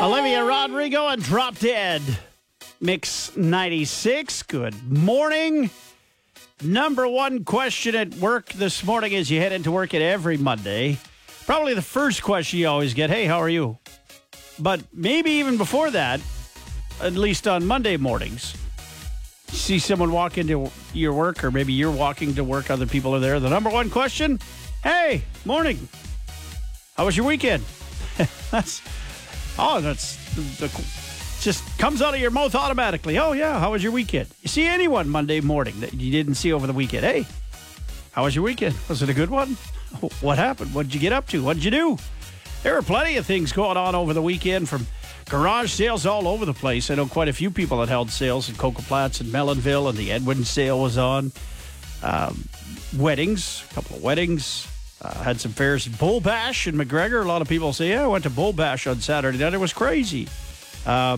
Olivia Rodrigo and Drop Dead. Mix 96. Good morning. Number one question at work this morning as you head into work at every Monday. Probably the first question you always get, hey, how are you? But maybe even before that, at least on Monday mornings, you see someone walk into your work, or maybe you're walking to work, other people are there. The number one question, hey, morning. How was your weekend? Just comes out of your mouth automatically. Oh, yeah, how was your weekend? You see anyone Monday morning that you didn't see over the weekend? Hey, how was your weekend? Was it a good one? What happened? What did you get up to? What did you do? There were plenty of things going on over the weekend, from garage sales all over the place. I know quite a few people that held sales in Cocoa Platts and Mellonville, and the Edwin sale was on. Weddings, a couple of weddings. Had some fairs at Bull Bash in McGregor. A lot of people say, yeah, I went to Bull Bash on Saturday night. It was crazy. A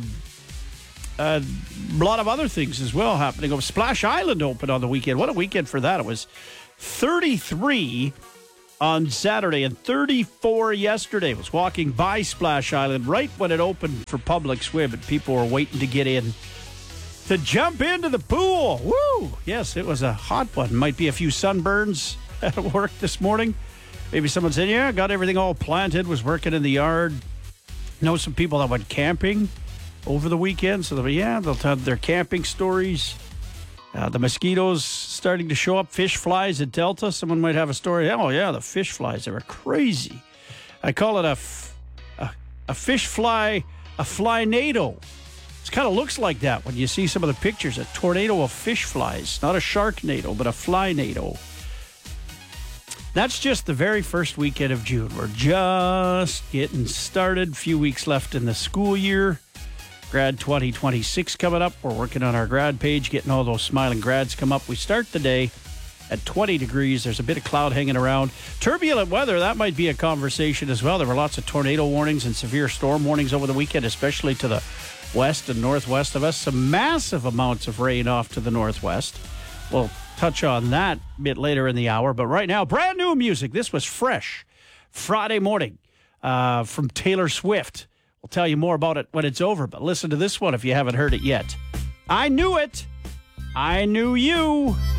lot of other things as well happening. Splash Island opened on the weekend. What a weekend for that. It was 33 on Saturday and 34 yesterday. I was walking by Splash Island right when it opened for public swim, and people were waiting to get in to jump into the pool. Woo! Yes, it was a hot one. Might be a few sunburns at work this morning. Maybe someone said, yeah, got everything all planted, was working in the yard. Know some people that went camping over the weekend. So, they'll have their camping stories. The mosquitoes starting to show up. Fish flies at Delta. Someone might have a story. Oh, yeah, the fish flies. They were crazy. I call it a fish fly, a fly-nado. It kind of looks like that when you see some of the pictures. A tornado of fish flies. Not a sharknado, but a fly-nado. That's just the very first weekend of June. We're just getting started. A few weeks left in the school year. Grad 2026 coming up. We're working on our grad page, getting all those smiling grads come up. We start the day at 20 degrees. There's a bit of cloud hanging around. Turbulent weather, that might be a conversation as well. There were lots of tornado warnings and severe storm warnings over the weekend, especially to the west and northwest of us. Some massive amounts of rain off to the northwest. We'll touch on that a bit later in the hour. But right now, brand new music. This was fresh Friday morning from Taylor Swift. We'll tell you more about it when it's over, but listen to this one if you haven't heard it yet. I Knew It. I Knew You.